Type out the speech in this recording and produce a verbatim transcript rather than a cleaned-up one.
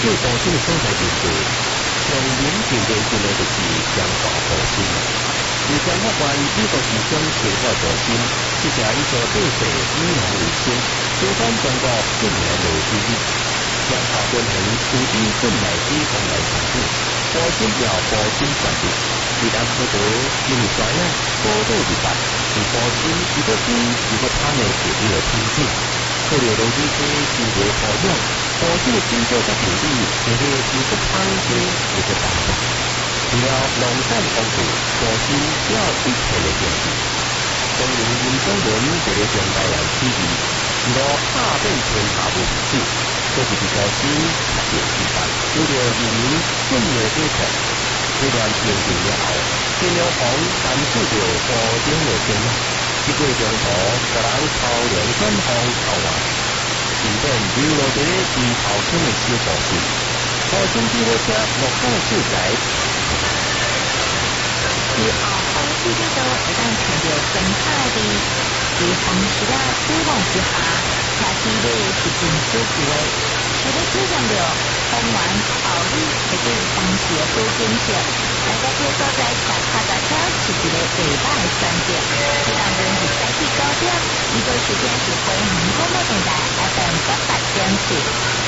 最保险的所在就是从民间研究的就是江大保险。而江法官伊就是将生活保险，即个伊所对社以农为先，推翻中国近年来之理。江法均衡有以本来之风来产品，保险要保险管理。一旦获得因为知影高度入法，而保险如果低如果贪的就有了偏见。考虑到这些生活保养，保险的经过甲评比，就会如果贪低如果大大。除了农产丰富，保险只要一切的经济。当年林中人为了将台湾起义，如下变天下无事，这就是保险确定之法，有着人民信任的基础。这段平定了后，天了红担负着保险的责任，一过中途，个人超量转方超完，原本流落在低头村的小保险，保险机火车目前所在。以后风水里头会当看到生态的，在风湿啊推广之下，车体里是真舒服的。除了体现着丰原效率，会对当时的保险性，大家这所在骑脚踏车是一个袂歹的选择。这当然是早起九点，伊个时间是飞行广播电台 F M 八八点四。